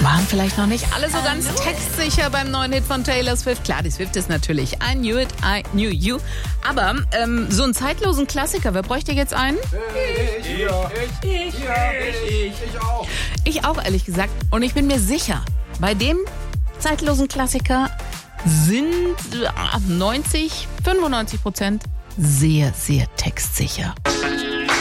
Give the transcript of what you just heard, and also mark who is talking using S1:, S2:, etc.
S1: Waren vielleicht noch nicht alle so ganz textsicher beim neuen Hit von Taylor Swift. Klar, die Swift ist natürlich I Knew It, I Knew You. Aber so einen zeitlosen Klassiker, wer bräuchte jetzt einen?
S2: Ich auch.
S1: Ich auch, ehrlich gesagt. Und ich bin mir sicher, bei dem zeitlosen Klassiker sind 95% sehr, sehr textsicher.